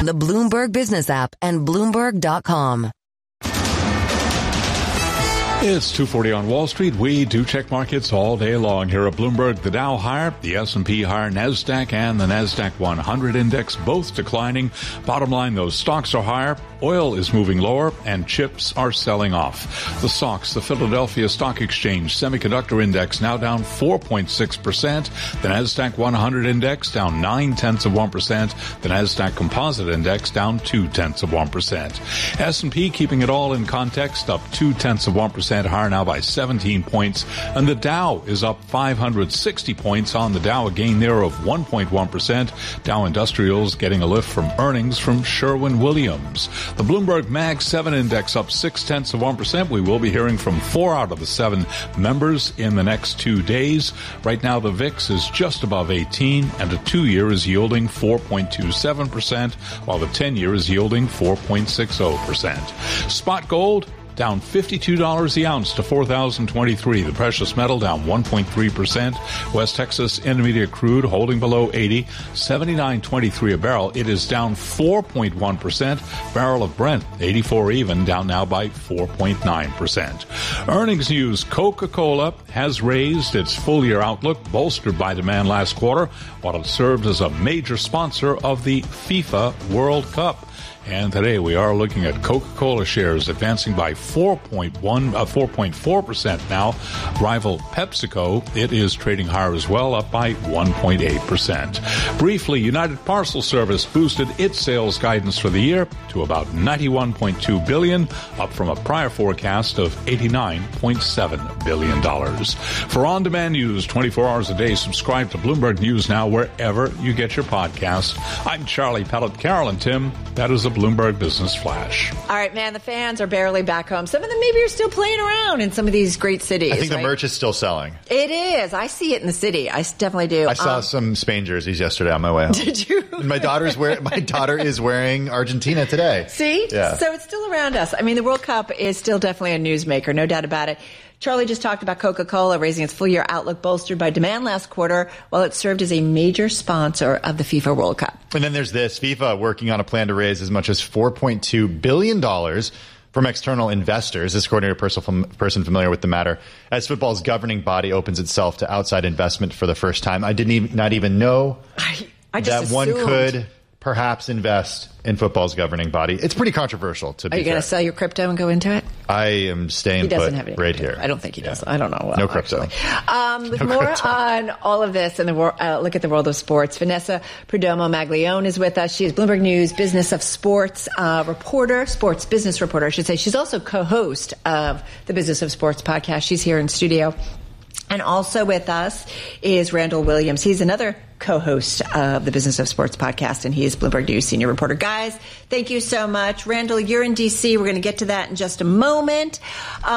the Bloomberg Business app, and Bloomberg.com. It's 2:40 on Wall Street. We do check markets all day long here at Bloomberg. The Dow higher, the S&P higher, NASDAQ and the NASDAQ 100 index both declining. Bottom line, those stocks are higher. Oil is moving lower and chips are selling off. The SOX, the Philadelphia Stock Exchange Semiconductor Index, now down 4.6%. The NASDAQ 100 index down 0.9%. The NASDAQ Composite Index down 0.2%. S&P keeping it all in context, up 0.2%. Higher now by 17 points, and the Dow is up 560 points on the Dow, a gain there of 1.1%. Dow Industrials getting a lift from earnings from Sherwin-Williams. The Bloomberg Mag 7 index up 0.6%. We will be hearing from 4 out of the 7 members in the next 2 days. Right now, the VIX is just above 18, and a 2-year is yielding 4.27%, while the 10-year is yielding 4.60%. Spot gold down $52 the ounce to $4,023. The precious metal down 1.3%. West Texas Intermediate crude holding below 80, $79.23 a barrel. It is down 4.1%. Barrel of Brent, 84 even, down now by 4.9%. Earnings news: Coca-Cola has raised its full-year outlook, bolstered by demand last quarter, while it served as a major sponsor of the FIFA World Cup. And today we are looking at Coca-Cola shares advancing by 4.4% now. Rival PepsiCo, it is trading higher as well, up by 1.8%. Briefly, United Parcel Service boosted its sales guidance for the year to about $91.2 billion, up from a prior forecast of $89.7 billion. For on-demand news 24 hours a day, subscribe to Bloomberg News Now wherever you get your podcast. I'm Charlie Pellet. Carol and Tim, that is a Bloomberg Business Flash. All right, man, the fans are barely back home. Some of them maybe are still playing around in some of these great cities. I think the merch is still selling. It is. I see it in the city. I definitely do. I saw some Spain jerseys yesterday on my way home. Did you? My daughter is wearing Argentina today. See? Yeah. So it's still around us. I mean, the World Cup is still definitely a newsmaker, no doubt about it. Charlie just talked about Coca-Cola raising its full-year outlook, bolstered by demand last quarter, while it served as a major sponsor of the FIFA World Cup. And then there's this: FIFA working on a plan to raise as much as $4.2 billion from external investors. This, according to a person familiar with the matter, as football's governing body opens itself to outside investment for the first time. I not even know I just that one assumed. could perhaps invest in football's governing body. It's pretty controversial, to be fair. Are you going to sell your crypto and go into it? I am staying put right here. I don't think he does. I don't know. No crypto. More on all of this and the look at the world of sports. Vanessa Perdomo-Maglione is with us. She is Bloomberg News Business of Sports sports business reporter, I should say. She's also co-host of the Business of Sports podcast. She's here in studio. And also with us is Randall Williams. He's another co-host of the Business of Sports podcast, and he is Bloomberg News senior reporter. Guys, thank you so much. Randall, you're in D.C. We're going to get to that in just a moment. But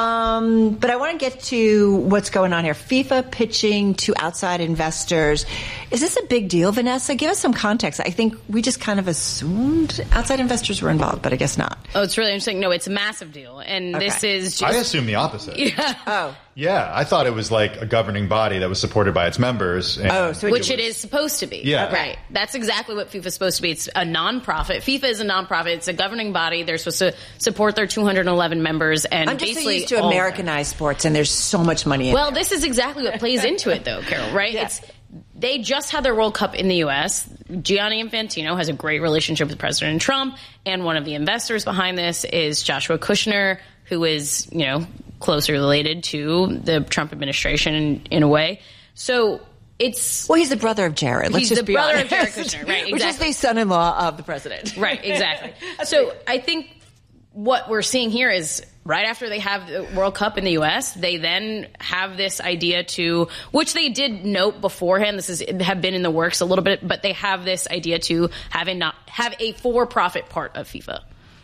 I want to get to what's going on here. FIFA pitching to outside investors. Is this a big deal, Vanessa? Give us some context. I think we just kind of assumed outside investors were involved, but I guess not. Oh, it's really interesting. No, it's a massive deal. And this is just... I assume the opposite. Yeah. Oh. Yeah, I thought it was like a governing body that was supported by its members. Which it is supposed to be. Yeah. Okay. Right. That's exactly what FIFA is supposed to be. It's a nonprofit. FIFA is a nonprofit. It's a governing body. They're supposed to support their 211 members. And I'm just so used to Americanized sports, and there's so much money in Well, there. this is exactly what plays into it, though, Carol, right? Yeah. They just had their World Cup in the U.S. Gianni Infantino has a great relationship with President Trump, and one of the investors behind this is Joshua Kushner, who is, closely related to the Trump administration in a way. So it's... Well, he's the brother of Jared. He's the brother of Jared Kushner, right, exactly. Which is the son-in-law of the president. Right, exactly. So I think what we're seeing here is right after they have the World Cup in the U.S., they then have this idea to, which they did note beforehand, have been in the works a little bit, but they have this idea to have a for-profit part of FIFA.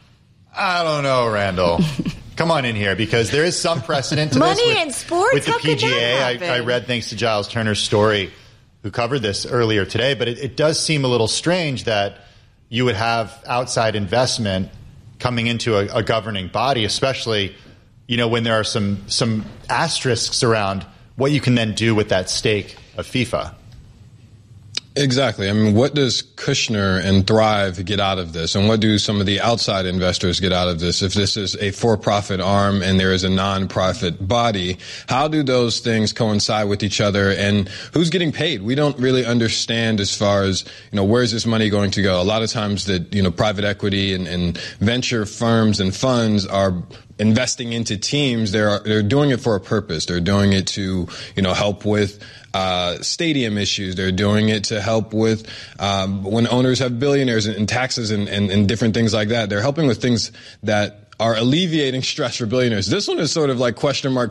I don't know, Randall. Come on in here, because there is some precedent to this. Money in sports? With the How could PGA, that I read, thanks to Giles Turner's story, who covered this earlier today, but it does seem a little strange that you would have outside investment coming into a governing body, especially, when there are some asterisks around what you can then do with that stake of FIFA. Exactly. I mean, what does Kushner and Thrive get out of this? And what do some of the outside investors get out of this? If this is a for-profit arm and there is a non-profit body, how do those things coincide with each other? And who's getting paid? We don't really understand as far as, where's this money going to go? A lot of times that, private equity and venture firms and funds are investing into teams. They're doing it for a purpose. They're doing it to, help with stadium issues. They're doing it to help with when owners have billionaires and taxes and different things like that. They're helping with things that are alleviating stress for billionaires. This one is sort of like question mark.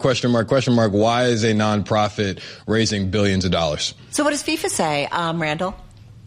Why is a nonprofit raising billions of dollars? So what does FIFA say, Randall?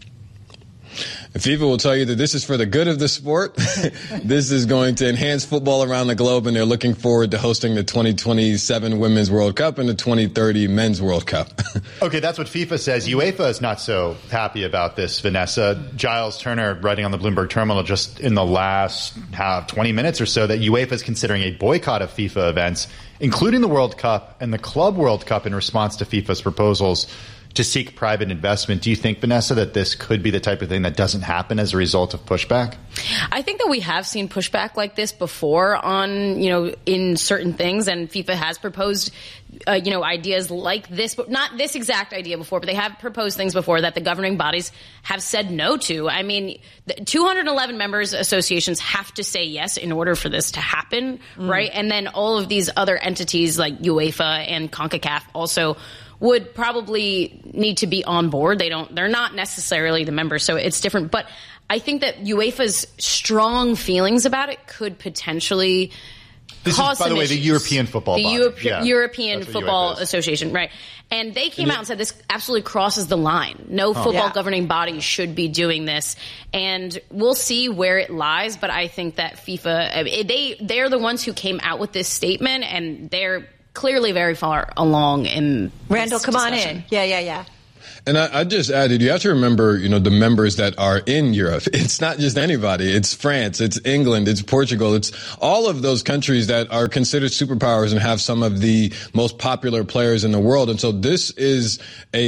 FIFA will tell you that this is for the good of the sport. This is going to enhance football around the globe, and they're looking forward to hosting the 2027 Women's World Cup and the 2030 Men's World Cup. Okay, that's what FIFA says. UEFA is not so happy about this, Vanessa. Giles Turner writing on the Bloomberg Terminal just in the last 20 minutes or so that UEFA is considering a boycott of FIFA events, including the World Cup and the Club World Cup, in response to FIFA's proposals to seek private investment. Do you think, Vanessa, that this could be the type of thing that doesn't happen as a result of pushback? I think that we have seen pushback like this before on, in certain things, and FIFA has proposed, ideas like this, but not this exact idea before, but they have proposed things before that the governing bodies have said no to. I mean, 211 members associations have to say yes in order for this to happen, right? And then all of these other entities like UEFA and CONCACAF also would probably need to be on board. They're not necessarily the members, so it's different. But I think that UEFA's strong feelings about it could potentially cause some issues. By the way, the European Football Body. European Football Association, right. And they came out and said this absolutely crosses the line. No football governing body should be doing this. And we'll see where it lies, but I think that FIFA, they're the ones who came out with this statement, and they're clearly very far along in Randall, come discussion. on in. Yeah. And I just added, you have to remember, the members that are in Europe. It's not just anybody. It's France, it's England, it's Portugal. It's all of those countries that are considered superpowers and have some of the most popular players in the world. And so this is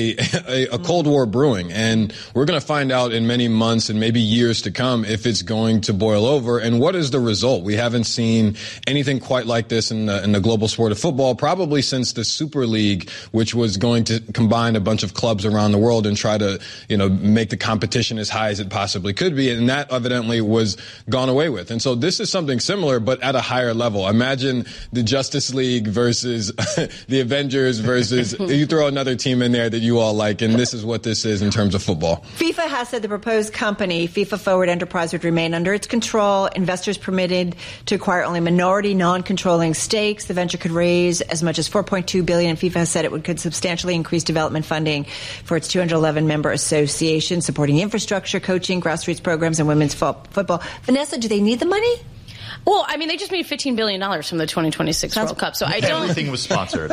a Cold War brewing. And we're going to find out in many months and maybe years to come if it's going to boil over. And what is the result? We haven't seen anything quite like this in the global sport of football, probably since the Super League, which was going to combine a bunch of clubs around the world and try to, make the competition as high as it possibly could be. And that evidently was gone away with. And so this is something similar, but at a higher level. Imagine the Justice League versus the Avengers versus you throw another team in there that you all like. And this is what this is in terms of football. FIFA has said the proposed company, FIFA Forward Enterprise, would remain under its control. Investors permitted to acquire only minority, non-controlling stakes. The venture could raise as much as $4.2 billion. FIFA has said it could substantially increase development funding for its 211 member association, supporting infrastructure, coaching, grassroots programs, and women's football. Vanessa, do they need the money? Well, I mean, they just made $15 billion from the 2026 World Cup, so I don't. Everything was sponsored. So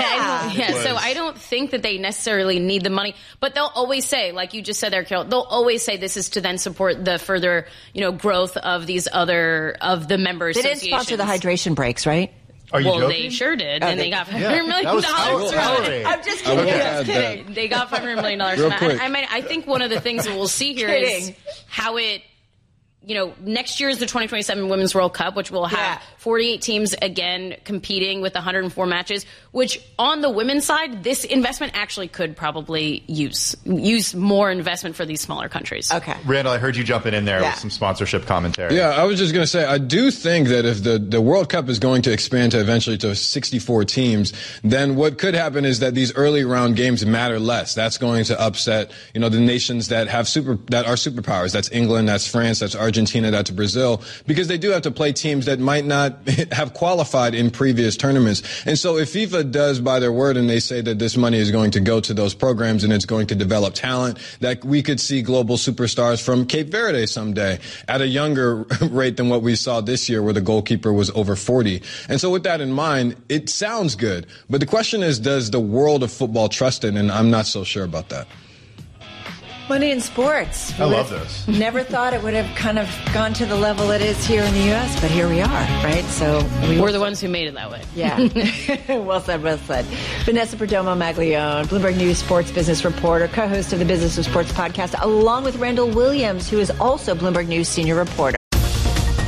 I don't think that they necessarily need the money, but they'll always say, like you just said there, Carol, they'll always say this is to then support the further, growth of these other of the member associations. They didn't sponsor the hydration breaks, right? Are you joking? They sure did, and they got $500 million. I'm just kidding. They got $500 million. I think one of the things that we'll see here is how it. Next year is the 2027 Women's World Cup, which will have 48 teams again competing with 104 matches, which on the women's side, this investment actually could probably use more investment for these smaller countries. Okay. Randall, I heard you jumping in there with some sponsorship commentary. Yeah, I was just going to say, I do think that if the World Cup is going to expand to eventually to 64 teams, then what could happen is that these early round games matter less. That's going to upset, the nations that are superpowers. That's England, that's France, that's Argentina, that's Brazil, because they do have to play teams that might not have qualified in previous tournaments. And so if FIFA does by their word and they say that this money is going to go to those programs and it's going to develop talent, that we could see global superstars from Cape Verde someday at a younger rate than what we saw this year, where the goalkeeper was over 40. And so with that in mind, it sounds good. But the question is, does the world of football trust it? And I'm not so sure about that. Money in sports. I love those. Never thought it would have kind of gone to the level it is here in the U.S., but here we are, right? So we're the ones who made it that way. Yeah. Well said, well said. Vanessa Perdomo Maglione, Bloomberg News sports business reporter, co-host of the Business of Sports podcast, along with Randall Williams, who is also Bloomberg News senior reporter.